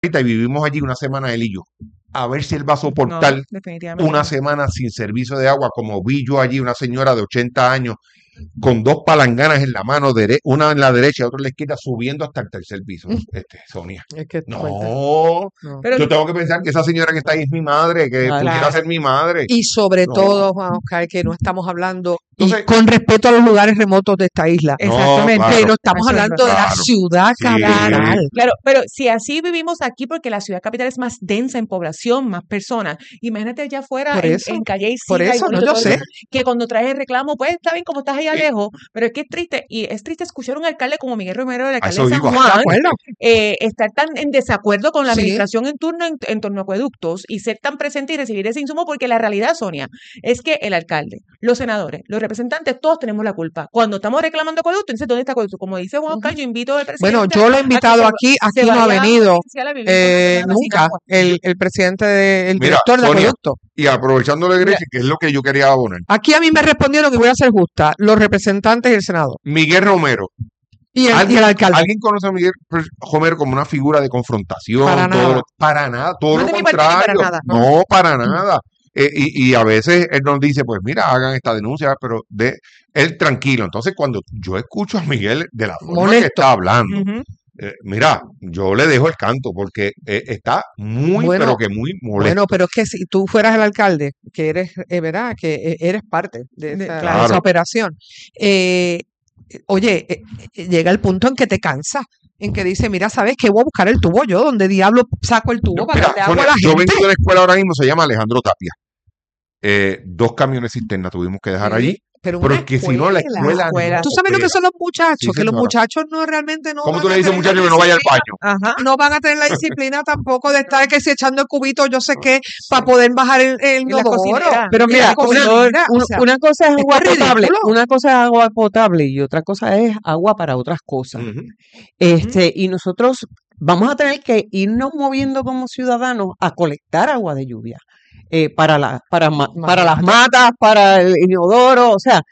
y vivimos allí una semana él y yo. A ver si él va a soportar una semana sin servicio de agua, como vi yo allí una señora de 80 años con 2 palanganas en la mano, una en la derecha y otra en la izquierda, subiendo hasta el tercer piso. Sonia. Es que no. Pero yo tengo que pensar que esa señora que está ahí es mi madre, que pudiera ser mi madre. Y sobre todo, Juan Oscar, que no estamos hablando, entonces, con respeto a los lugares remotos de esta isla. Exactamente. Claro, pero estamos hablando de la ciudad capital. Claro, pero si así vivimos aquí, porque la ciudad capital es más densa en población, más personas. Imagínate allá afuera en Calle y por eso, no, yo sé. Que cuando traes el reclamo, pues está bien como estás allá lejos, pero es que es triste, y es triste escuchar a un alcalde como Miguel Romero, el alcalde de San Juan, estar tan en desacuerdo con la administración en turno en torno a acueductos y ser tan presente y recibir ese insumo, porque la realidad, Sonia, es que el alcalde, los senadores, los representantes, todos tenemos la culpa. Cuando estamos reclamando acueducto, entonces ¿dónde está acueducto? Como dice Juan Oscar, yo invito al presidente. Bueno, yo lo he invitado aquí no ha venido nunca el presidente del director de acueducto. Y aprovechándole Grecia, que es lo que yo quería abonar. Aquí a mí me respondieron que voy a ser justa, los representantes y el senador. Miguel Romero. Y el alcalde. ¿Alguien conoce a Miguel Romero como una figura de confrontación? Para nada. Para nada, todo lo contrario. No, para nada. Y a veces él nos dice, pues mira, hagan esta denuncia, pero él tranquilo. Entonces, cuando yo escucho a Miguel de la forma que está hablando, mira, yo le dejo el canto porque está muy, pero que muy molesto. Bueno, pero es que si tú fueras el alcalde, que eres, ¿verdad? Que eres parte de esa operación. Oye, llega el punto en que te cansa, en que dice, mira, ¿sabes qué? Voy a buscar el tubo yo, ¿dónde diablo saco el tubo para darle agua a la gente? Yo vengo de la escuela ahora mismo, se llama Alejandro Tapia. 2 camiones cisterna tuvimos que dejar allí. Pero es que si no, la escuela. ¿Tú sabes lo que son los muchachos? Que los muchachos no realmente no. ¿Cómo tú le dices a un muchacho que no vaya al baño? Ajá. No van a tener la disciplina tampoco de estar que si echando el cubito, yo sé qué, para poder bajar el inodoro. Pero mira, una cosa es agua potable, una cosa es agua potable y otra cosa es agua para otras cosas. Y nosotros vamos a tener que irnos moviendo como ciudadanos a colectar agua de lluvia. Para las matas, para el inodoro, o sea,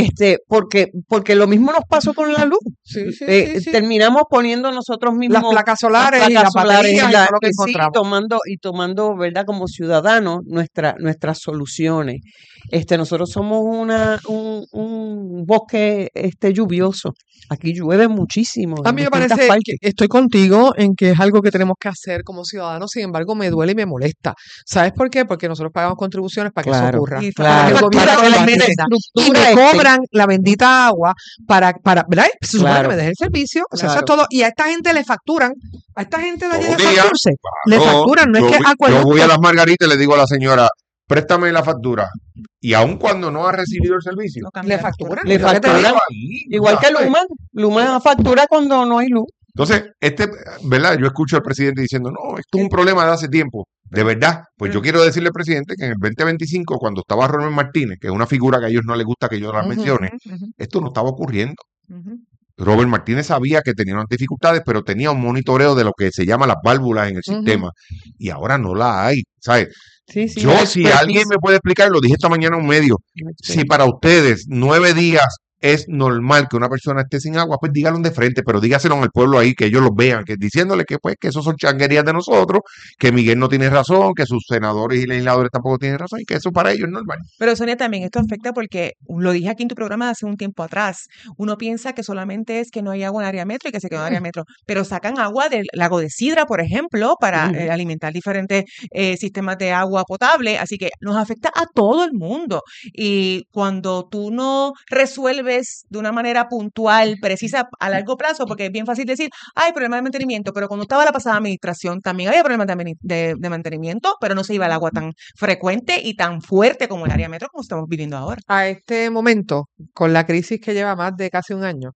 porque lo mismo nos pasó con la luz. Sí. Terminamos poniendo nosotros mismos las placas solares y las baterías y todo lo que encontramos. Tomando, ¿verdad? Como ciudadanos nuestras soluciones. Nosotros somos un bosque lluvioso. Aquí llueve muchísimo. A mí me parece que estoy contigo en que es algo que tenemos que hacer como ciudadanos, sin embargo me duele y me molesta. ¿Sabes por qué? Porque nosotros pagamos contribuciones para que eso ocurra. Para que el gobierno y me cobran la bendita agua para ¿verdad? Se supone que me deje el servicio, o sea, eso es todo. Y a esta gente le facturan, a esta gente de allí de Santurce, le facturan, no es que yo voy a las Margaritas y le digo a la señora, préstame la factura. Y aun cuando no ha recibido el servicio, le facturan. Igual que Luma factura cuando no hay luz. Entonces, ¿verdad? Yo escucho al presidente diciendo, no, esto es un problema de hace tiempo. De verdad, pues yo quiero decirle al presidente que en el 2025, cuando estaba Robert Martínez, que es una figura que a ellos no les gusta que yo la mencione, esto no estaba ocurriendo. Robert Martínez sabía que tenía unas dificultades, pero tenía un monitoreo de lo que se llama las válvulas en el sistema. Y ahora no la hay, ¿sabes? Sí, si alguien me puede explicar, lo dije esta mañana en un medio, si para ustedes 9 días es normal que una persona esté sin agua, pues díganlo de frente, pero dígaselo al pueblo ahí, que ellos los vean, que diciéndole que pues que eso son changuerías de nosotros, que Miguel no tiene razón, que sus senadores y legisladores tampoco tienen razón y que eso para ellos es normal. Pero Sonia, también esto afecta porque, lo dije aquí en tu programa hace un tiempo atrás, uno piensa que solamente es que no hay agua en área metro y que se quedó en área metro, pero sacan agua del lago de Sidra, por ejemplo, para alimentar diferentes sistemas de agua potable, así que nos afecta a todo el mundo. Y cuando tú no resuelves de una manera puntual, precisa, a largo plazo, porque es bien fácil decir, hay problemas de mantenimiento, pero cuando estaba la pasada administración también había problemas de mantenimiento, pero no se iba el agua tan frecuente y tan fuerte como el área metro como estamos viviendo ahora. A este momento, con la crisis que lleva más de casi un año,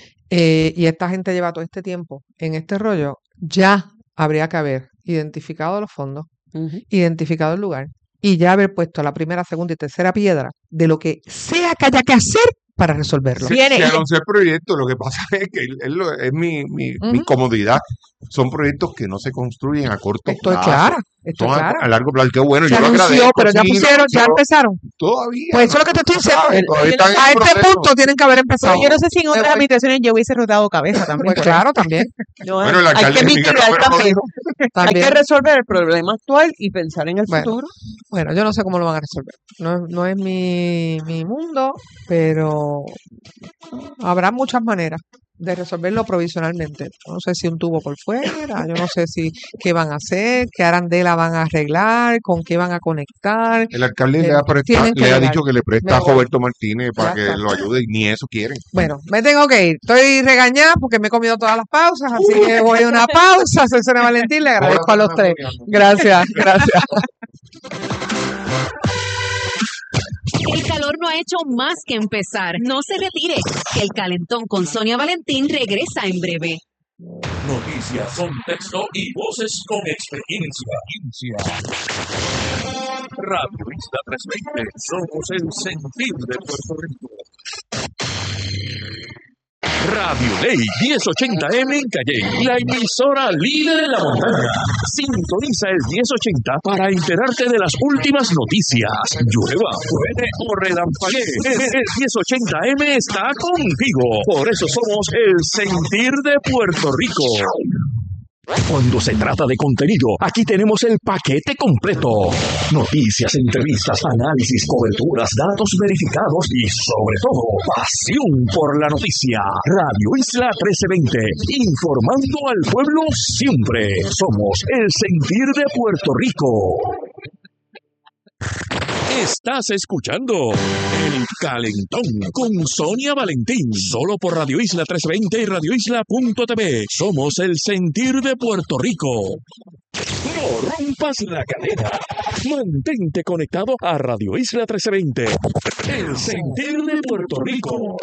y esta gente lleva todo este tiempo en este rollo, ya habría que haber identificado los fondos, identificado el lugar, y ya haber puesto la primera, segunda y tercera piedra de lo que sea que haya que hacer para resolverlo. Se anunció el proyecto, lo que pasa es que es mi comodidad. Son proyectos que no se construyen a corto plazo. Claro. Esto claro. A largo plazo, qué bueno. Se anunció, pero ya pusieron, ya empezaron. Todavía. Pues eso es lo que te estoy diciendo. A este punto tienen que haber empezado. Yo no sé si en otras administraciones yo hubiese rodado cabeza también. Pues claro, también. Bueno, el alcalde hay que mitigar también. Hay que resolver el problema actual y pensar en el futuro. Bueno, yo no sé cómo lo van a resolver. No es mi mundo, pero habrá muchas maneras de resolverlo provisionalmente. No sé si un tubo por fuera, yo no sé si qué van a hacer, qué arandela van a arreglar, con qué van a conectar. El alcalde le ha dicho que le presta a Roberto Martínez para que lo ayude y ni eso quieren. Bueno, me tengo que ir. Estoy regañada porque me he comido todas las pausas, así que voy a una pausa. Soy Sonia Valentín, le agradezco a los tres. Gracias. El calor no ha hecho más que empezar. No se retire, que el calentón con Sonia Valentín regresa en breve. Noticias, contexto y voces con experiencia. Radio Isla 320, somos el sentir de Puerto Rico. Radio Ley 1080M en Calley, la emisora líder en la montaña. Sintoniza el 1080 para enterarte de las últimas noticias. Llueva, truene o relampaguee. El 1080M está contigo. Por eso somos el sentir de Puerto Rico. Cuando se trata de contenido, aquí tenemos el paquete completo. Noticias, entrevistas, análisis, coberturas, datos verificados y, sobre todo, pasión por la noticia. Radio Isla 1320, informando al pueblo siempre. Somos el sentir de Puerto Rico. Estás escuchando El Calentón con Sonia Valentín, solo por Radio Isla 1320 y radioisla.tv. Somos el sentir de Puerto Rico. No rompas la cadena. Mantente conectado a Radio Isla 1320. El sentir de Puerto Rico.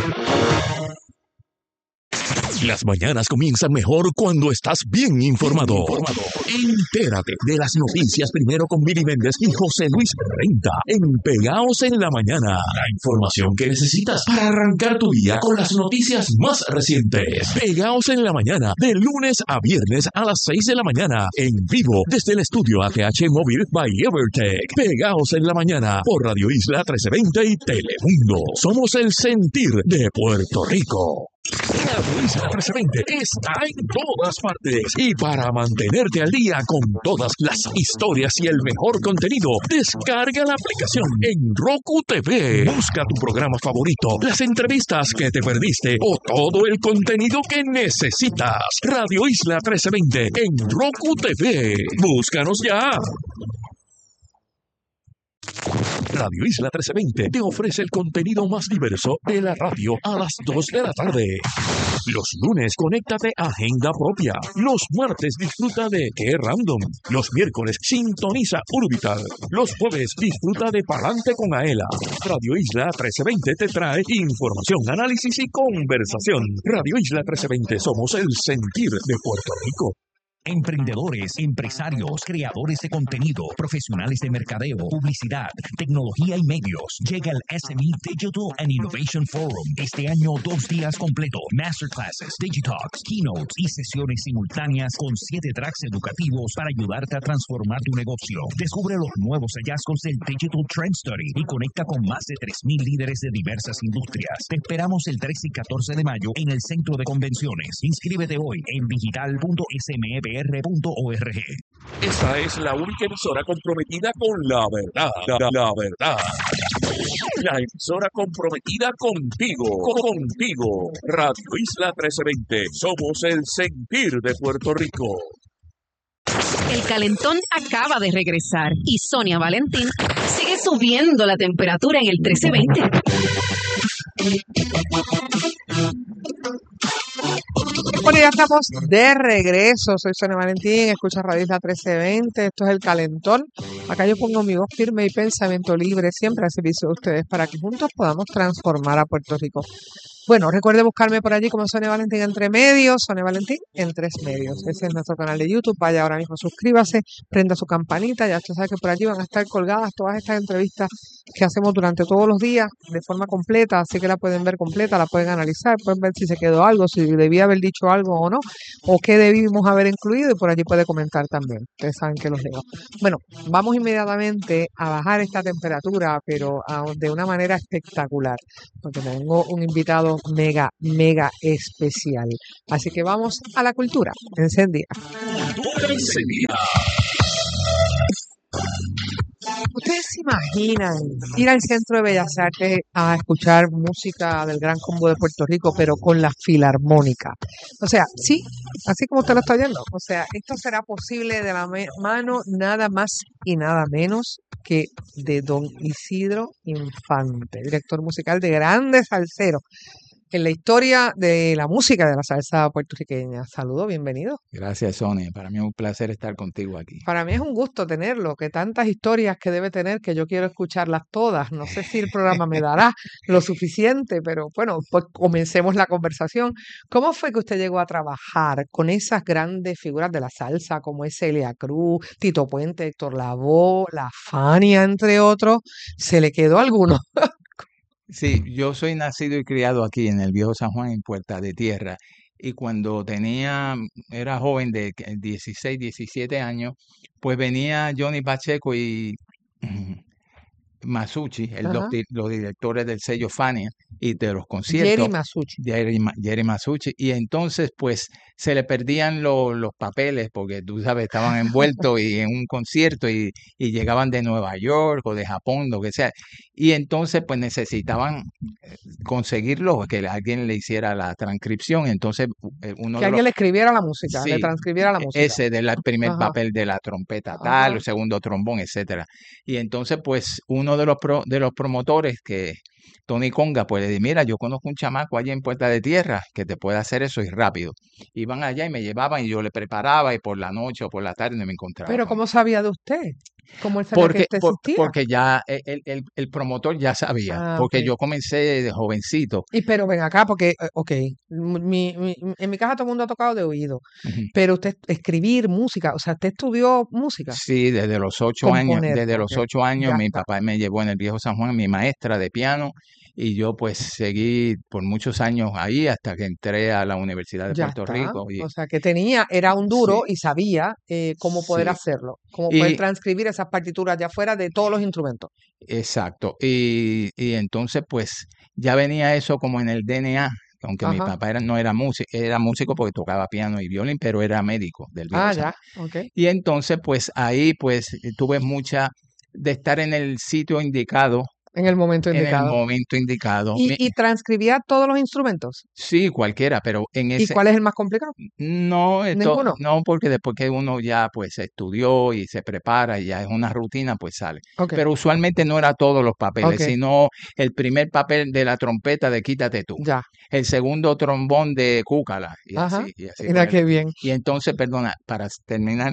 Las mañanas comienzan mejor cuando estás bien informado. Entérate de las noticias primero con Miri Méndez y José Luis Renta en Pegaos en la Mañana. La información que necesitas para arrancar tu día con las noticias más recientes. Pegaos en la Mañana, de lunes a viernes a las 6 de la mañana. En vivo desde el estudio ATH Móvil by Evertech. Pegaos en la Mañana por Radio Isla 1320 y Telemundo. Somos el sentir de Puerto Rico. Radio Isla 1320 está en todas partes y para mantenerte al día con todas las historias y el mejor contenido, descarga la aplicación en Roku TV. Busca tu programa favorito, las entrevistas que te perdiste o todo el contenido que necesitas. Radio Isla 1320 en Roku TV. Búscanos ya. Radio Isla 1320 te ofrece el contenido más diverso de la radio a las 2 de la tarde. Los lunes, conéctate a Agenda Propia. Los martes, disfruta de Qué Random. Los miércoles, sintoniza Urbital. Los jueves, disfruta de Palante con Aela. Radio Isla 1320 te trae información, análisis y conversación. Radio Isla 1320, somos el sentir de Puerto Rico. Emprendedores, empresarios, creadores de contenido, profesionales de mercadeo, publicidad, tecnología y medios. Llega el SME Digital and Innovation Forum. Este año 2 días completo. Masterclasses, Digitalks, keynotes y sesiones simultáneas con 7 tracks educativos para ayudarte a transformar tu negocio. Descubre los nuevos hallazgos del Digital Trend Study y conecta con más de 3,000 líderes de diversas industrias. Te esperamos el 13 y 14 de mayo en el Centro de Convenciones. Inscríbete hoy en digital.smep.org. Esta es la única emisora comprometida con la verdad. La verdad. La emisora comprometida contigo. Radio Isla 1320. Somos el sentir de Puerto Rico. El calentón acaba de regresar y Sonia Valentín sigue subiendo la temperatura en el 1320. Bueno, ya estamos de regreso. Soy Sonia Valentín, escucha Radio Isla 1320. Esto es El Calentón. Acá yo pongo mi voz firme y pensamiento libre siempre al servicio de ustedes para que juntos podamos transformar a Puerto Rico. Bueno, recuerde buscarme por allí como Sonia Valentín Entre Medios, Sonia Valentín en 3 medios. Ese es nuestro canal de YouTube. Vaya ahora mismo, suscríbase, prenda su campanita. Ya usted sabe que por allí van a estar colgadas todas estas entrevistas que hacemos durante todos los días de forma completa, así que la pueden ver completa, la pueden analizar, pueden ver si se quedó algo, si debía haber dicho algo o no, o qué debimos haber incluido, y por allí puede comentar también. Ustedes saben que los leo. Bueno, vamos inmediatamente a bajar esta temperatura, pero de una manera espectacular, porque tengo un invitado mega especial. Así que vamos a la cultura encendida. ¿Ustedes se imaginan ir al Centro de Bellas Artes a escuchar música del Gran Combo de Puerto Rico, pero con la Filarmónica? O sea, sí, así como usted lo está oyendo. O sea, esto será posible de la mano nada más y nada menos que de don Isidro Infante, director musical de Grandes Salseros en la historia de la música de la salsa puertorriqueña. Saludos, bienvenido. Gracias, Sonia. Para mí es un placer estar contigo aquí. Para mí es un gusto tenerlo, que tantas historias que debe tener que yo quiero escucharlas todas. No sé si el programa me dará lo suficiente, pero bueno, pues comencemos la conversación. ¿Cómo fue que usted llegó a trabajar con esas grandes figuras de la salsa como es Celia Cruz, Tito Puente, Héctor Lavoe, La Fania, entre otros? ¿Se le quedó alguno? Sí, yo soy nacido y criado aquí en el Viejo San Juan, en Puerta de Tierra. Y cuando era joven de 16, 17 años, pues venía Johnny Pacheco y Masucci, los directores del sello Fania y de los conciertos. Jerry Masucci. Y entonces, pues, se le perdían los papeles porque, tú sabes, estaban envueltos y en un concierto y llegaban de Nueva York o de Japón, lo que sea. Y entonces, pues, necesitaban conseguirlo, que alguien le hiciera la transcripción. Entonces, que alguien le escribiera la música, le transcribiera la música. Ese del primer papel de la trompeta tal, el segundo trombón, etcétera. Y entonces, pues, uno de los promotores, que Tony Conga, pues le dije, mira, yo conozco un chamaco allá en Puerta de Tierra que te puede hacer eso y rápido. Iban allá y me llevaban y yo le preparaba y por la noche o por la tarde no me encontraba. ¿Pero cómo sabía de usted? ¿Cómo él sabía que usted existía? Porque ya el promotor ya sabía, porque yo comencé de jovencito. Pero ven acá, porque, en mi casa todo el mundo ha tocado de oído, pero usted escribir música, o sea, ¿usted estudió música? Sí, desde los 8 años. Desde los 8 años mi papá me llevó en el Viejo San Juan, mi maestra de piano, y yo pues seguí por muchos años ahí hasta que entré a la Universidad de Puerto Rico. O sea, que era un duro y sabía cómo poder hacerlo, cómo poder transcribir esas partituras ya fuera de todos los instrumentos. Exacto. Y entonces pues ya venía eso como en el DNA, aunque mi papá no era músico porque tocaba piano y violín, pero era médico del Viejo San Juan. Y entonces pues ahí pues tuve de estar en el sitio indicado. En el momento indicado. En el momento indicado. ¿Y transcribía todos los instrumentos? Sí, cualquiera, pero en ese... ¿Y cuál es el más complicado? No, no, porque después que uno ya pues estudió y se prepara y ya es una rutina, pues sale. Pero usualmente no era todos los papeles, sino el primer papel de la trompeta de Quítate Tú. Ya. El segundo trombón de Cúcala. Y así. Mira qué bien. Y entonces, perdona, para terminar,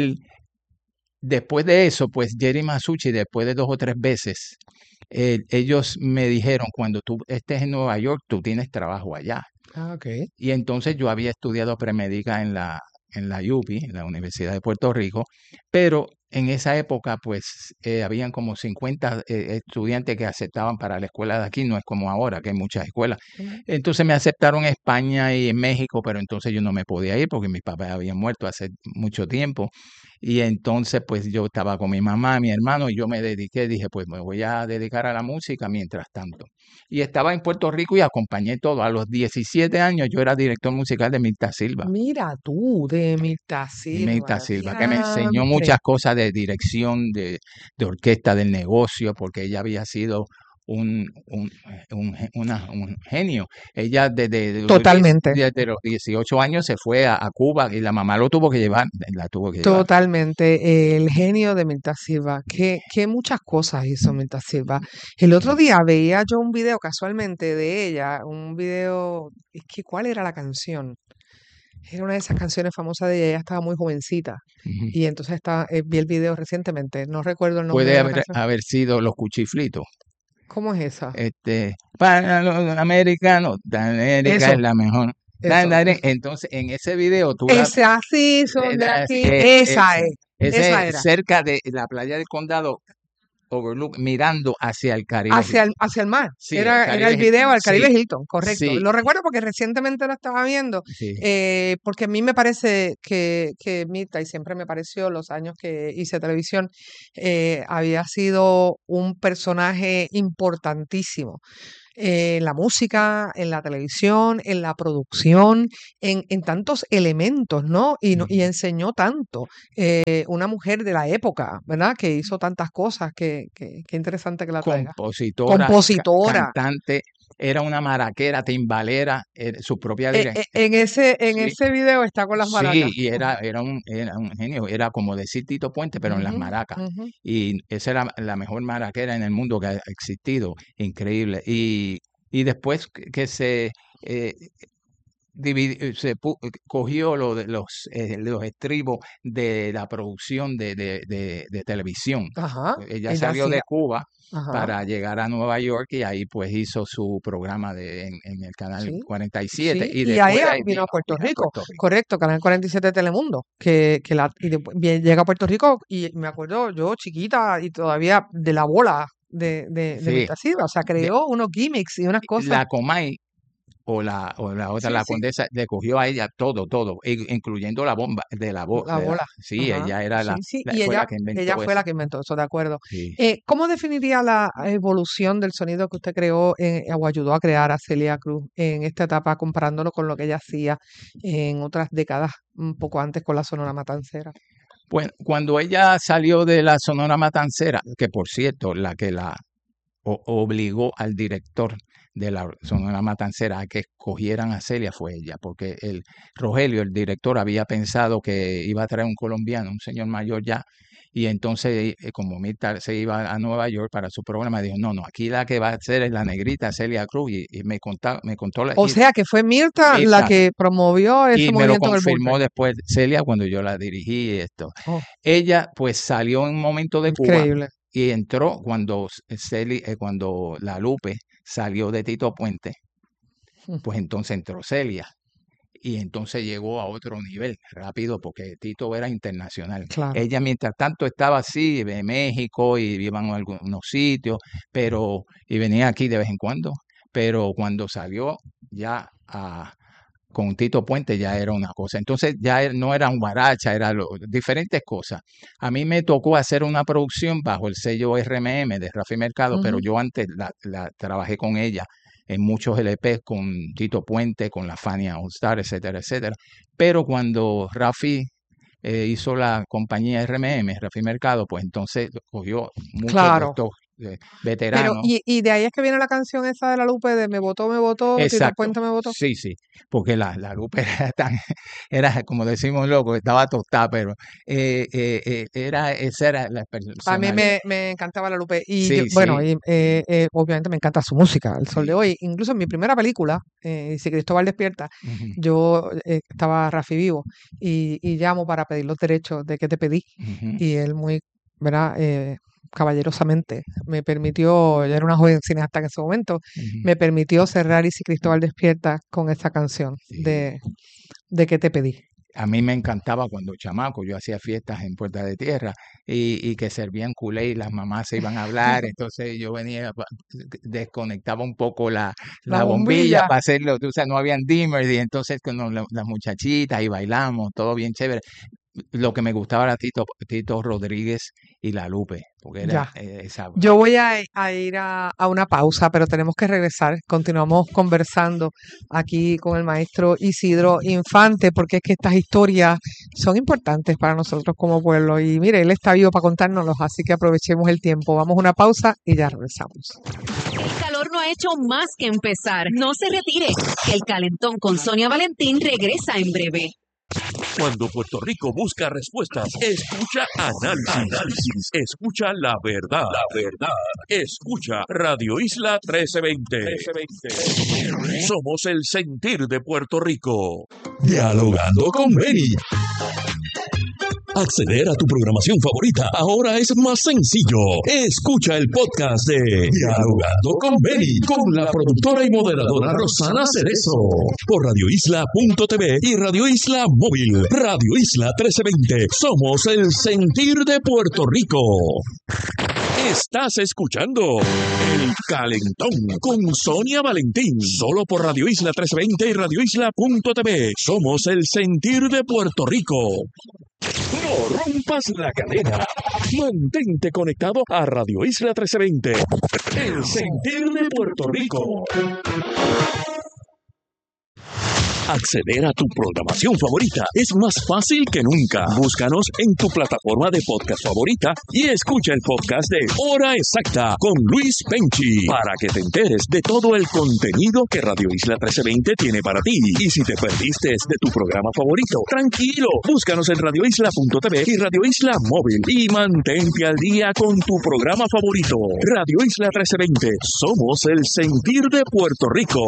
después de eso, pues Jerry Masucci, después de 2 o 3 veces, ellos me dijeron, cuando tú estés en Nueva York, tú tienes trabajo allá. Y entonces yo había estudiado premédica en la UPI, en la Universidad de Puerto Rico, pero en esa época, pues, habían como 50 estudiantes que aceptaban para la escuela de aquí, no es como ahora, que hay muchas escuelas. Entonces me aceptaron en España y en México, pero entonces yo no me podía ir porque mis papás habían muerto hace mucho tiempo. Y entonces, pues, yo estaba con mi mamá, mi hermano, y yo me dije, pues, me voy a dedicar a la música mientras tanto. Y estaba en Puerto Rico y acompañé todo. A los 17 años yo era director musical de Mirta Silva. Mira tú, de Mirta Silva. Mirta Silva, que me enseñó muchas cosas de dirección, de orquesta, del negocio, porque ella había sido un genio. Ella desde los 18 años se fue a Cuba y la mamá la tuvo que llevar. Totalmente. El genio de Mirta Silva. Que muchas cosas hizo Mirta Silva. El otro día veía yo un video casualmente de ella, un video, ¿cuál era la canción? Era una de esas canciones famosas de ella estaba muy jovencita. Y entonces vi el video recientemente, no recuerdo el nombre. Puede haber sido Los Cuchiflitos. ¿Cómo es esa? Para los americanos, América es la mejor. Entonces, en ese video tú así son de aquí. Esa era. Cerca de la playa del condado, Overlook, mirando hacia el Caribe. Hacia el mar. Sí, era el video al Caribe Hilton, correcto. Sí. Lo recuerdo porque recientemente lo estaba viendo, porque a mí me parece que Mirta, y siempre me pareció los años que hice televisión, había sido un personaje importantísimo. En la música, en la televisión, en la producción, en tantos elementos, ¿no? Y enseñó tanto. Una mujer de la época, ¿verdad? Que hizo tantas cosas, que interesante que la traiga. Compositora. Cantante, era una maraquera, timbalera, su propia dirección. En ese video está con las maracas. Sí, y era un genio, era como decir Tito Puente, pero en las maracas. Y esa era la mejor maraquera en el mundo que ha existido, increíble. Y después que se cogió los estribos de la producción de televisión. Ella salió de Cuba para llegar a Nueva York y ahí pues hizo su programa en el canal 47 y ahí vino a Puerto Rico. Correcto, canal 47 de Telemundo, y llega a Puerto Rico y me acuerdo yo chiquita y todavía de la bola de Mirta Silva, o sea, creó unos gimmicks y unas cosas. La Comay o la otra, la condesa, le cogió a ella todo, incluyendo la bomba de la bola. Ella era ella fue la que inventó eso, de acuerdo. ¿Cómo definiría la evolución del sonido que usted creó o ayudó a crear a Celia Cruz en esta etapa, comparándolo con lo que ella hacía en otras décadas, un poco antes con la Sonora Matancera? Bueno, cuando ella salió de la Sonora Matancera, que por cierto, la que la obligó al director de la Sonora Matancera a que escogieran a Celia fue ella, porque Rogelio, el director, había pensado que iba a traer un colombiano, un señor mayor ya, y entonces como Mirta se iba a Nueva York para su programa, dijo, no, aquí la que va a ser es la negrita Celia Cruz, y me contó o sea que fue Mirta la que promovió ese movimiento. Y me lo confirmó después Celia cuando yo la dirigí y esto. Ella pues salió en un momento de Cuba. Increíble. Y entró cuando la Lupe salió de Tito Puente, pues entonces entró Celia. Y entonces llegó a otro nivel rápido porque Tito era internacional. Claro. Ella mientras tanto estaba así en México y iban a algunos sitios, y venía aquí de vez en cuando. Pero cuando salió ya con Tito Puente ya era una cosa. Entonces ya no era un guaracha, era diferentes cosas. A mí me tocó hacer una producción bajo el sello RMM de Rafi Mercado, pero yo antes la trabajé con ella en muchos LPs con Tito Puente, con la Fania All Star, etcétera, etcétera. Pero cuando Rafi hizo la compañía RMM, Rafi Mercado, pues entonces cogió muchos de estos veteranos. Pero, y de ahí es que viene la canción esa de la Lupe de Me Votó, Tito Puente me votó. Sí, porque la Lupe era como decimos loco, estaba tostada, pero esa era la personalidad. A mí me encantaba la Lupe y obviamente me encanta su música, El Sol de Hoy. Incluso en mi primera película, Si Cristóbal Despierta, yo estaba Rafi vivo y llamo para pedir los derechos de Que Te Pedí, y él muy, ¿verdad? Caballerosamente me permitió, yo era una joven cineasta en ese momento, me permitió cerrar Y Si Cristóbal Despierta con esa canción de Que Te Pedí. A mí me encantaba cuando chamaco, yo hacía fiestas en Puerta de Tierra y que servían culé y las mamás se iban a hablar, entonces yo venía, desconectaba un poco la bombilla para hacerlo, no habían dimmers y entonces con las muchachitas y bailamos, todo bien chévere. Lo que me gustaba era Tito Rodríguez y la Lupe, porque era esa. Yo voy a ir a una pausa, pero tenemos que regresar. Continuamos conversando aquí con el maestro Isidro Infante, porque es que estas historias son importantes para nosotros como pueblo. Y mire, él está vivo para contárnoslos, así que aprovechemos el tiempo. Vamos a una pausa y ya regresamos. El calor no ha hecho más que empezar. No se retire. El Calentón con Sonia Valentín regresa en breve. Cuando Puerto Rico busca respuestas, escucha análisis. Escucha la verdad. Escucha Radio Isla 1320. Somos el sentir de Puerto Rico. Dialogando con Benny. Acceder a tu programación favorita ahora es más sencillo. Escucha el podcast de Dialogando con Beni, con la productora y moderadora Rosana Cerezo, por radioisla.tv y Radio Isla Móvil. Radio Isla 1320. Somos el sentir de Puerto Rico. Estás escuchando El Calentón con Sonia Valentín, solo por Radio Isla 1320 y radioisla.tv. Somos el sentir de Puerto Rico. No rompas la cadena. Mantente conectado a Radio Isla 1320, el sentir de Puerto Rico. Acceder a tu programación favorita es más fácil que nunca. Búscanos en tu plataforma de podcast favorita y escucha el podcast de Hora Exacta con Luis Penchi para que te enteres de todo el contenido que Radio Isla 1320 tiene para ti. Y si te perdiste de tu programa favorito, tranquilo, búscanos en radioisla.tv y Radio Isla Móvil y mantente al día con tu programa favorito. Radio Isla 1320, somos el sentir de Puerto Rico.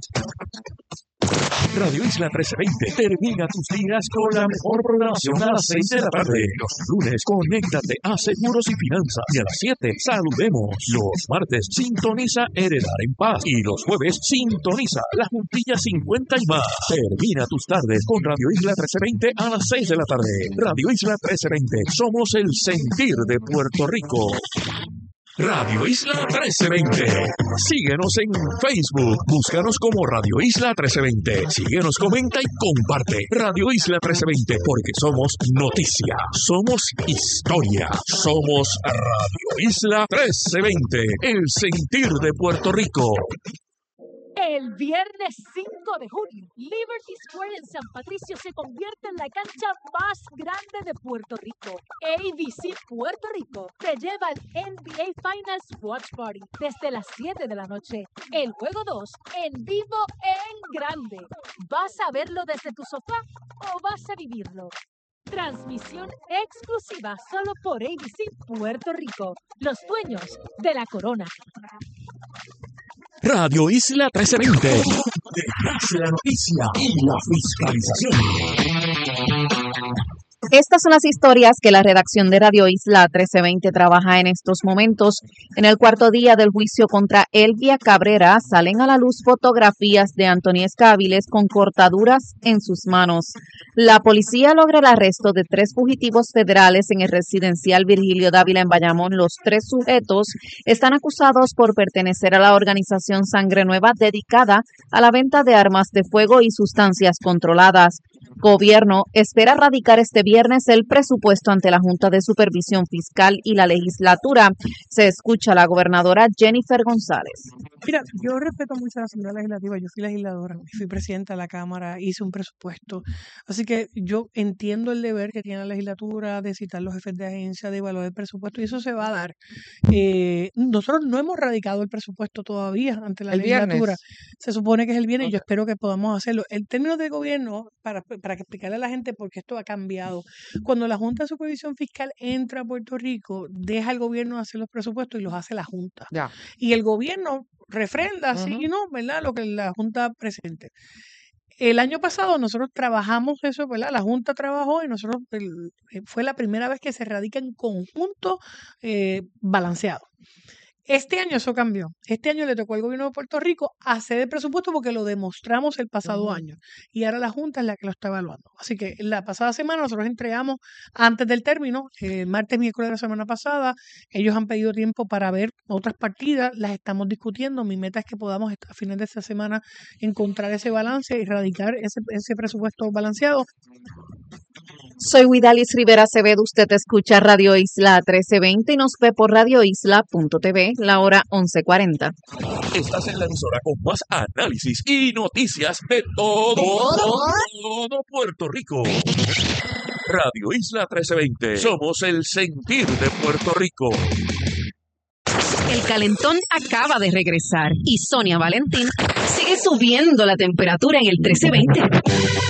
Radio Isla 1320 termina tus días con la mejor programación a las 6 de la tarde. Los lunes, conéctate a Seguros y Finanzas. Y a las 7, saludemos. Los martes, sintoniza Heredar en Paz. Y los jueves, sintoniza La Juntilla 50 y más. Termina tus tardes con Radio Isla 1320 a las 6 de la tarde. Radio Isla 1320. Somos el sentir de Puerto Rico. Radio Isla 1320. Síguenos en Facebook. Búscanos como Radio Isla 1320. Síguenos, comenta y comparte. Radio Isla 1320, porque somos noticia, somos historia, somos Radio Isla 1320, el sentir de Puerto Rico. El viernes 5 de junio, Liberty Square en San Patricio se convierte en la cancha más grande de Puerto Rico. ABC Puerto Rico te lleva al NBA Finals Watch Party desde las 7 de la noche. El juego 2 en vivo en grande. ¿Vas a verlo desde tu sofá o vas a vivirlo? Transmisión exclusiva solo por ABC Puerto Rico, los dueños de la corona. Radio Isla 1320. Detrás de la noticia y la fiscalización. Estas son las historias que la redacción de Radio Isla 1320 trabaja en estos momentos. En el cuarto día del juicio contra Elvia Cabrera salen a la luz fotografías de Anthony Escabiles con cortaduras en sus manos. La policía logra el arresto de 3 fugitivos federales en el residencial Virgilio Dávila en Bayamón. Los 3 sujetos están acusados por pertenecer a la organización Sangre Nueva dedicada a la venta de armas de fuego y sustancias controladas. Gobierno espera radicar este viernes el presupuesto ante la Junta de Supervisión Fiscal y la legislatura. Se escucha a la gobernadora Jennifer González. Mira, yo respeto mucho a la Asamblea Legislativa. Yo fui legisladora, fui presidenta de la Cámara, hice un presupuesto. Así que yo entiendo el deber que tiene la legislatura de citar los jefes de agencia, de evaluar el presupuesto, y eso se va a dar. Nosotros no hemos radicado el presupuesto todavía ante la legislatura. Viernes. Se supone que es el viernes y yo espero que podamos hacerlo. El término de gobierno, para que explicarle a la gente por qué esto ha cambiado. Cuando la Junta de Supervisión Fiscal entra a Puerto Rico, deja al gobierno hacer los presupuestos y los hace la Junta. Ya. Y el gobierno refrenda, sí y no, ¿verdad? Lo que la Junta presente. El año pasado nosotros trabajamos eso, ¿verdad? La Junta trabajó y nosotros fue la primera vez que se radica en conjunto balanceado. Este año eso cambió. Este año le tocó al gobierno de Puerto Rico hacer el presupuesto porque lo demostramos el pasado año. Y ahora la Junta es la que lo está evaluando. Así que la pasada semana nosotros entregamos antes del término, martes, miércoles de la semana pasada. Ellos han pedido tiempo para ver otras partidas. Las estamos discutiendo. Mi meta es que podamos a fines de esta semana encontrar ese balance y radicar ese presupuesto balanceado. Soy Huidalis Rivera Acevedo, usted escucha Radio Isla 1320 y nos ve por radioisla.tv, la hora 11:40. Estás en la emisora con más análisis y noticias de todo Puerto Rico. Radio Isla 1320, somos el sentir de Puerto Rico. El calentón acaba de regresar y Sonia Valentín sigue subiendo la temperatura en el 1320.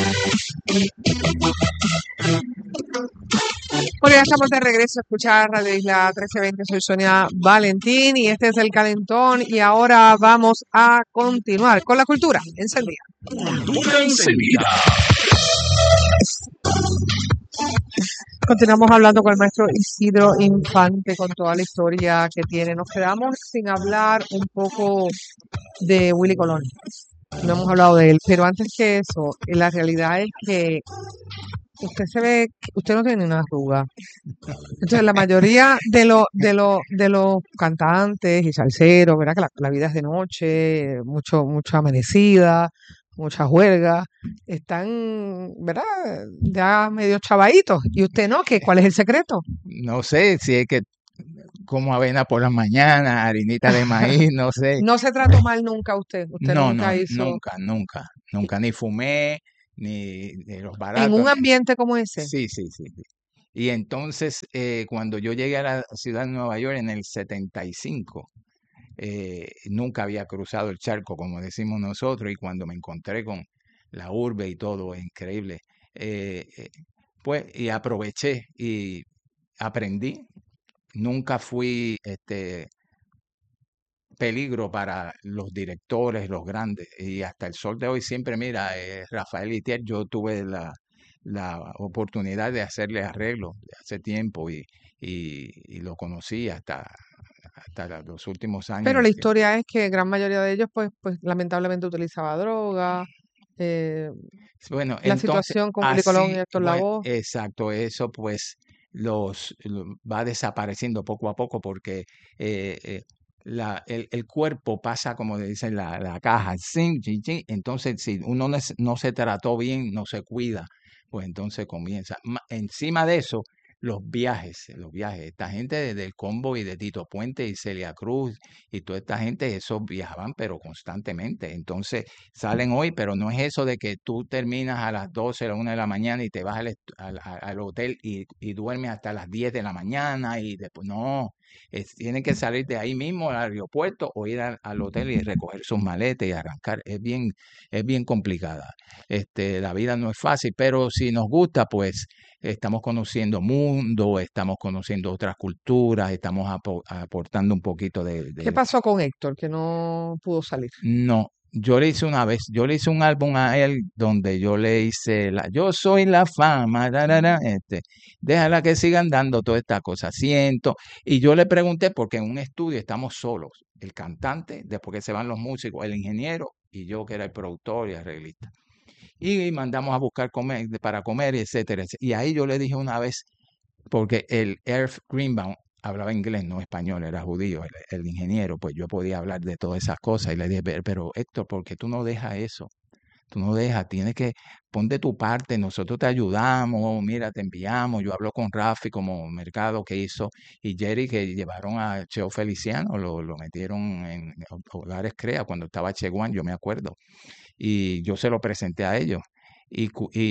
Bueno, ya estamos de regreso a escuchar Radio Isla 1320. Soy Sonia Valentín y este es El Calentón. Y ahora vamos a continuar con la cultura encendida. Cultura encendida. Continuamos hablando con el maestro Isidro Infante con toda la historia que tiene. Nos quedamos sin hablar un poco de Willy Colón. No hemos hablado de él, pero antes que eso, la realidad es que usted se ve, usted no tiene ni una arruga. Entonces, la mayoría de los cantantes y salseros, ¿verdad? Que la vida es de noche, mucha amanecida, muchas huelgas, están, ¿verdad? Ya medio chavaditos. ¿Y usted no? ¿Cuál es el secreto? No sé, si es que como avena por las mañanas, harinita de maíz, no sé. ¿No se trató mal nunca usted? ¿Usted No, nunca hizo? nunca, ni fumé, ni de los baratos. ¿En un ambiente como ese? Sí. Y entonces, cuando yo llegué a la ciudad de Nueva York en el 75, nunca había cruzado el charco, como decimos nosotros, y cuando me encontré con la urbe y todo, es increíble, pues, y aproveché y aprendí. Nunca fui peligro para los directores, los grandes, y hasta el sol de hoy siempre, mira, Rafael Itier, yo tuve la oportunidad de hacerle arreglo hace tiempo y lo conocí hasta los últimos años. Pero la historia es que gran mayoría de ellos, pues lamentablemente utilizaba droga. Bueno, la entonces, situación con Willy Colón y Héctor Lavoe. Exacto, eso pues va desapareciendo poco a poco porque el cuerpo pasa, como dicen, la caja, entonces si uno no se trató bien, no se cuida, pues entonces comienza. Encima de eso, los viajes, esta gente del Combo y de Tito Puente y Celia Cruz y toda esta gente, esos viajaban pero constantemente, entonces salen hoy, pero no es eso de que tú terminas a las 12, a la 1 de la mañana y te vas al hotel y duermes hasta las 10 de la mañana y después, no, tienen que salir de ahí mismo al aeropuerto o ir al hotel y recoger sus maletas y arrancar, es bien complicada, la vida no es fácil, pero si nos gusta, pues estamos conociendo mundo, estamos conociendo otras culturas, estamos aportando un poquito de... ¿Qué pasó con Héctor, que no pudo salir? No, yo le hice un álbum a él donde yo le hice Yo soy la fama, déjala que sigan dando toda esta cosa, siento. Y yo le pregunté, porque en un estudio estamos solos, el cantante, después que se van los músicos, el ingeniero y yo que era el productor y arreglista. Y mandamos a buscar para comer, etcétera. Y ahí yo le dije una vez, porque el Irv Greenbaum hablaba inglés, no español, era judío, el ingeniero, pues yo podía hablar de todas esas cosas. Y le dije, pero Héctor, ¿por qué tú no dejas eso? Tú no dejas, tienes que, pon de tu parte, nosotros te ayudamos, mira, te enviamos. Yo hablo con Rafi como Mercado que hizo, y Jerry que llevaron a Cheo Feliciano, lo metieron en Hogares Crea cuando estaba Che Guan, yo me acuerdo. Y yo se lo presenté a ellos y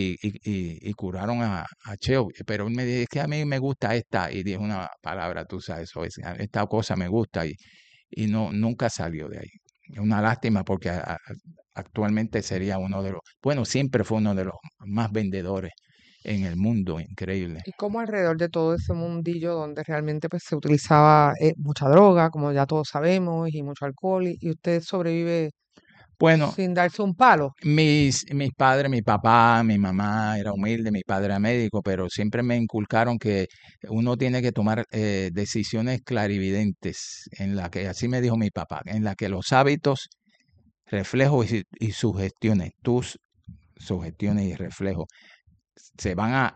curaron a Cheo, pero él me dijo, es que a mí me gusta esta, y dijo una palabra, tú sabes, esta cosa me gusta, y nunca salió de ahí. Es una lástima porque actualmente sería siempre fue uno de los más vendedores en el mundo, increíble. Y como alrededor de todo ese mundillo donde realmente pues se utilizaba mucha droga, como ya todos sabemos, y mucho alcohol, y usted sobrevive sin darse un palo. Mis padres, mi papá, mi mamá era humilde, mi padre era médico, pero siempre me inculcaron que uno tiene que tomar decisiones clarividentes, así me dijo mi papá, en la que los hábitos, reflejos y sugestiones, tus sugestiones y reflejos, se van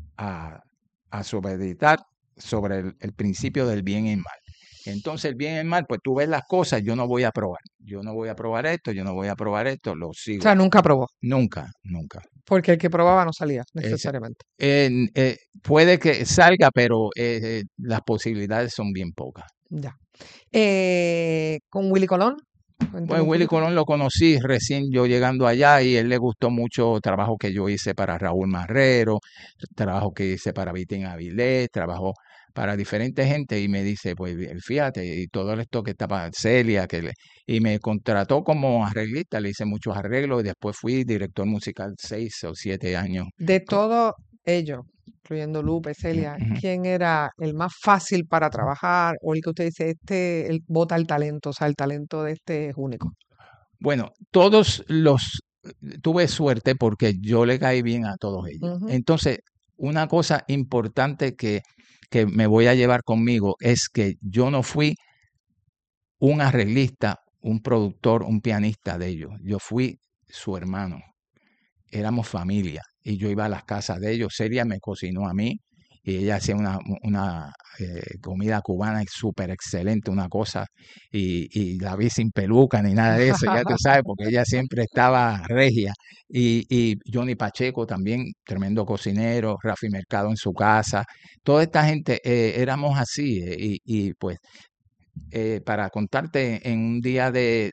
a sobreeditar sobre el principio del bien y el mal. Entonces el bien y el mal, pues tú ves las cosas, yo no voy a probar esto, yo no voy a probar esto, lo sigo. O sea, nunca probó. Nunca. Porque el que probaba no salía necesariamente. Puede que salga, pero las posibilidades son bien pocas. Ya. ¿Con Willy Colón? Pues Willy Colón lo conocí recién yo llegando allá y él le gustó mucho el trabajo que yo hice para Raúl Marrero, trabajo que hice para Vitín Avilés, trabajo para diferentes gente y me dice, pues fíjate, y todo esto que estaba Celia, y me contrató como arreglista, le hice muchos arreglos y después fui director musical 6 o 7 años. De todo ello, incluyendo Lupe, Celia, ¿quién era el más fácil para trabajar o el que usted dice, él bota el talento, o sea, el talento de este es único? Bueno, tuve suerte porque yo le caí bien a todos ellos. Entonces, una cosa importante que me voy a llevar conmigo es que yo no fui un arreglista, un productor, un pianista de ellos. Yo fui su hermano. Éramos familia y yo iba a las casas de ellos. Celia me cocinó a mí y ella hacía una comida cubana súper excelente, una cosa, y la vi sin peluca ni nada de eso, ya tú sabes, porque ella siempre estaba regia. Y Johnny Pacheco también, tremendo cocinero, Rafi Mercado en su casa, toda esta gente éramos así, y pues para contarte, en un día de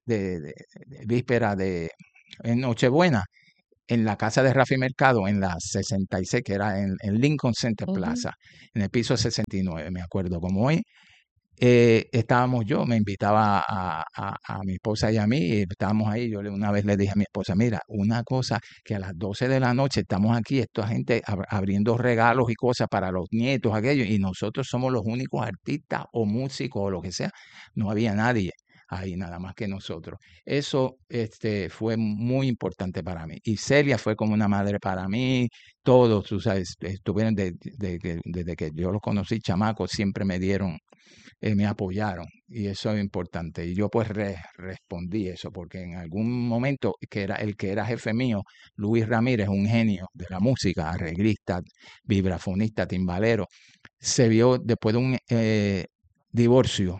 víspera en Nochebuena, en la casa de Rafi Mercado, en la 66, que era en Lincoln Center Plaza, en el piso 69, me acuerdo como hoy, estábamos me invitaba a mi esposa y a mí, y estábamos ahí. Yo una vez le dije a mi esposa, mira, una cosa, que a las 12 de la noche estamos aquí, esta gente abriendo regalos y cosas para los nietos, aquellos, y nosotros somos los únicos artistas o músicos o lo que sea. No había nadie ahí, nada más que nosotros. Eso fue muy importante para mí. Y Celia fue como una madre para mí. Todos, tú sabes, estuvieron desde que yo los conocí, chamacos, siempre me dieron, me apoyaron, y eso es importante. Y yo pues respondí eso, porque en algún momento el que era jefe mío, Luis Ramírez, un genio de la música, arreglista, vibrafonista, timbalero, se vio después de un divorcio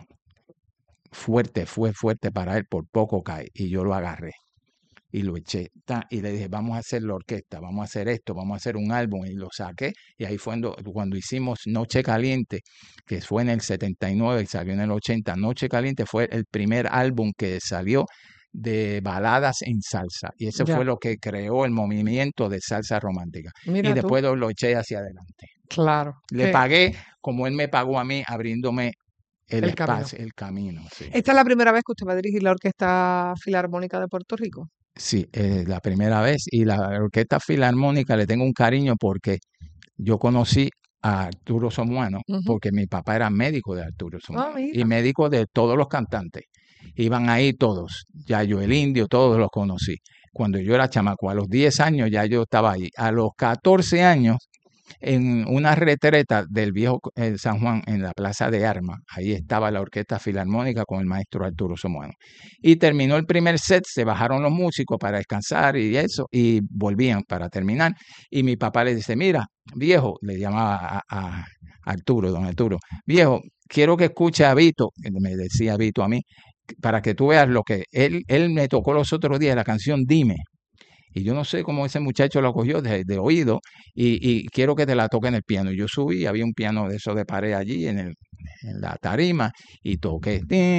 fue fuerte para él, por poco cae, y yo lo agarré y lo eché, y le dije, vamos a hacer la orquesta, vamos a hacer esto, vamos a hacer un álbum, y lo saqué, y ahí fue cuando hicimos Noche Caliente, que fue en el 79 y salió en el 80. Noche Caliente fue el primer álbum que salió de baladas en salsa, y eso fue lo que creó el movimiento de salsa romántica. Mira y después lo eché hacia adelante. Claro. Le pagué como él me pagó a mí, abriéndome el espacio, el camino. Sí. ¿Esta es la primera vez que usted va a dirigir la Orquesta Filarmónica de Puerto Rico? Sí, la primera vez. Y la Orquesta Filarmónica le tengo un cariño porque yo conocí a Arturo Somuano, porque mi papá era médico de Arturo Somuano, y médico de todos los cantantes. Iban ahí todos, Yayo el Indio, todos los conocí. Cuando yo era chamaco, a los 10 años ya yo estaba ahí. A los 14 años, en una retreta del viejo San Juan, en la Plaza de Armas, ahí estaba la Orquesta Filarmónica con el maestro Arturo Somuano. Y terminó el primer set, se bajaron los músicos para descansar y eso, y volvían para terminar. Y mi papá le dice, mira, viejo, le llamaba a Arturo, don Arturo, viejo, quiero que escuche a Vito, me decía Vito a mí, para que tú veas lo que él me tocó los otros días, la canción Dime. Y yo no sé cómo ese muchacho lo cogió de oído, y quiero que te la toque en el piano. Y yo subí, había un piano de esos de pared allí en la tarima, y toqué.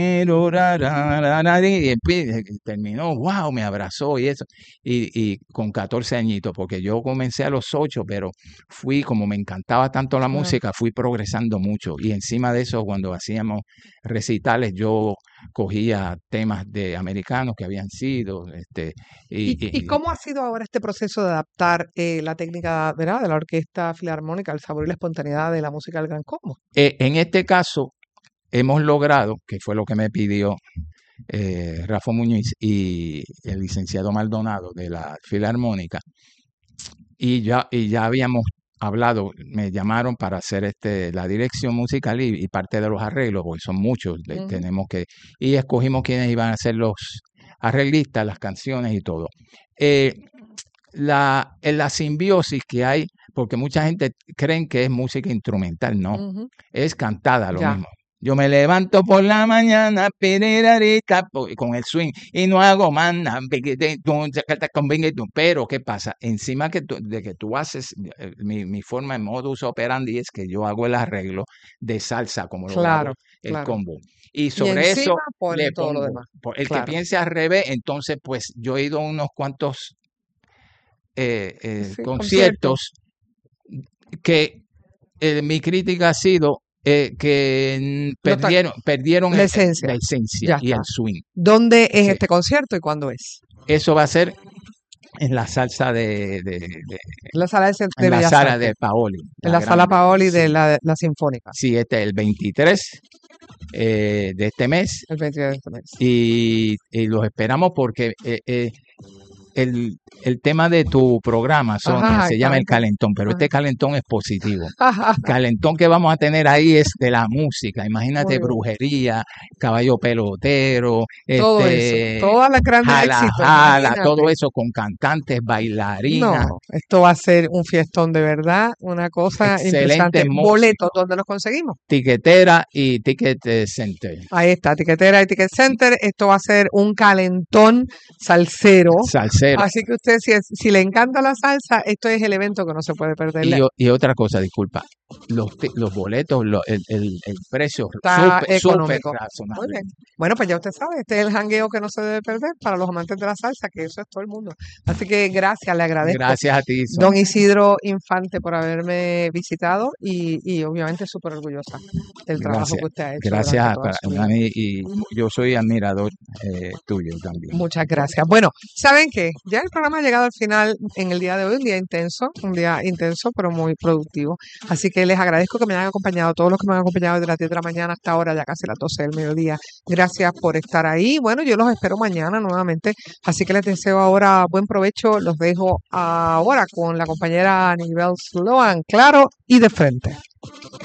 Y terminó, wow, me abrazó y eso. Y con 14 añitos, porque yo comencé a los 8, pero como me encantaba tanto la música, fui progresando mucho. Y encima de eso, cuando hacíamos recitales, yo cogía temas de americanos que habían sido. ¿Y cómo ha sido ahora este proceso de adaptar la técnica, ¿verdad?, de la Orquesta Filarmónica al sabor y la espontaneidad de la música del Gran Combo? En este caso, hemos logrado, que fue lo que me pidió Rafa Muñiz y el licenciado Maldonado de la Filarmónica, y ya habíamos hablado, me llamaron para hacer la dirección musical y parte de los arreglos, porque son muchos, tenemos y escogimos quiénes iban a ser los arreglistas, las canciones y todo. La simbiosis que hay, porque mucha gente cree que es música instrumental, no, es cantada lo mismo. Yo me levanto por la mañana, con el swing, y no hago más nada. Pero, ¿qué pasa? Encima de que tú haces, mi forma en modus operandi es que yo hago el arreglo de salsa, como lo hago el combo. Y sobre eso le pongo, todo lo demás. El que piense al revés, entonces, pues, yo he ido a unos cuantos conciertos que mi crítica ha sido que perdieron la esencia y el swing. ¿Dónde es este concierto y cuándo es? Eso va a ser en la salsa la sala en la sala de Paoli. En la sala Paoli de la Sinfónica. Sí, este es el 23 de este mes. El 23 de este mes. Y los esperamos porque el tema de tu programa, Sonia, se llama El Calentón, pero este calentón es positivo. Calentón que vamos a tener ahí es de la música. Imagínate brujería, caballo pelotero, todo eso, todas las grandes éxitos. Todo eso con cantantes, bailarinas. No, esto va a ser un fiestón de verdad, una cosa interesante. Boletos, ¿dónde los conseguimos? Tiquetera y Ticket Center. Ahí está, Tiquetera y Ticket Center. Esto va a ser un calentón salsero. Así que usted, si le encanta la salsa, esto es el evento que no se puede perder. Y otra cosa, disculpa, los boletos, el precio está económico. Muy bien. Bueno, pues ya usted sabe, este es el jangueo que no se debe perder para los amantes de la salsa, que eso es todo el mundo. Así que gracias, le agradezco. Gracias a ti, Sonia. Don Isidro Infante, por haberme visitado y obviamente súper orgullosa del trabajo que usted ha hecho. Gracias, Dani, y yo soy admirador tuyo también. Muchas gracias. Bueno, ¿saben qué? Ya el programa ha llegado al final en el día de hoy, un día intenso, pero muy productivo. Así que les agradezco que me hayan acompañado, todos los que me han acompañado desde las 10 de la mañana hasta ahora, ya casi las 12 del mediodía. Gracias por estar ahí. Bueno, yo los espero mañana nuevamente, así que les deseo ahora buen provecho. Los dejo ahora con la compañera Anibel Sloan, claro y de frente.